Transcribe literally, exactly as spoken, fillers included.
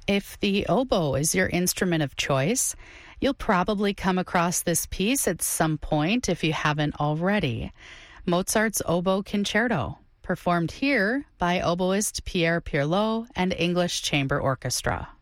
If the oboe is your instrument of choice, you'll probably come across this piece at some point if you haven't already. Mozart's Oboe Concerto, performed here by oboist Pierre Pirlot and English Chamber Orchestra.